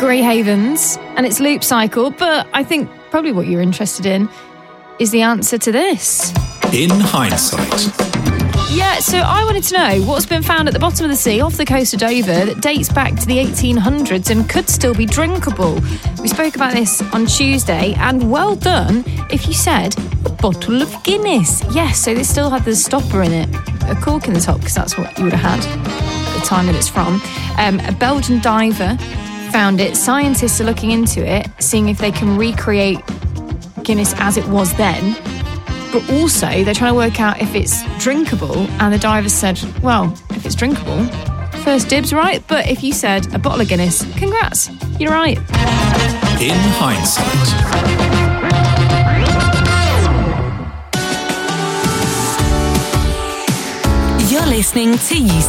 Grey Havens, and it's Loop Cycle, but I think probably what you're interested in is the answer to this. In hindsight. Yeah, so I wanted to know what's been found at the bottom of the sea off the coast of Dover that dates back to the 1800s and could still be drinkable. We spoke about this on Tuesday, and well done if you said a bottle of Guinness. Yes, so this still had the stopper in it, a cork in the top, because that's what you would have had at the time that it's from. A Belgian diver found it. Scientists are looking into it, seeing if they can recreate Guinness as it was then. But also, they're trying to work out if it's drinkable. And the divers said, well, if it's drinkable, first dibs, right? But if you said a bottle of Guinness, congrats, you're right. In hindsight. You're listening to You